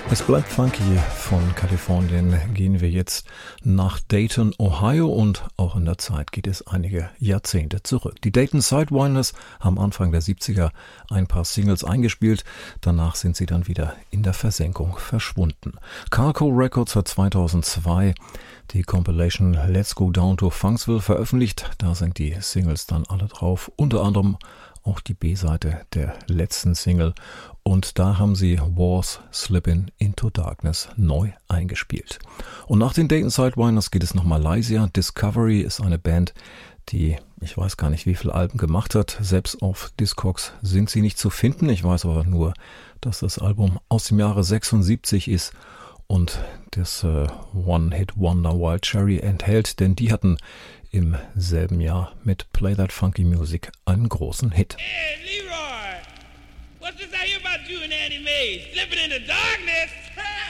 Es bleibt funky. Von Kalifornien gehen wir jetzt nach Dayton, Ohio, und auch in der Zeit geht es einige Jahrzehnte zurück. Die Dayton Sidewinders haben Anfang der 70er ein paar Singles eingespielt, danach sind sie dann wieder in der Versenkung verschwunden. Carco Records hat 2002 die Compilation Let's Go Down to Funksville veröffentlicht, da sind die Singles dann alle drauf, unter anderem auch die B-Seite der letzten Single, und da haben sie Wars Slippin' Into Darkness neu eingespielt. Und nach den Dayton Sidewinders geht es nach Malaysia. Discovery ist eine Band, die, ich weiß gar nicht, wie viele Alben gemacht hat. Selbst auf Discogs sind sie nicht zu finden. Ich weiß aber nur, dass das Album aus dem Jahre 76 ist und das One-Hit-Wonder Wild Cherry enthält, denn die hatten im selben Jahr mit Play That Funky Music einen großen Hit. Hey, Leroy! What's this I hear about you and Annie Mae? Slipping into darkness?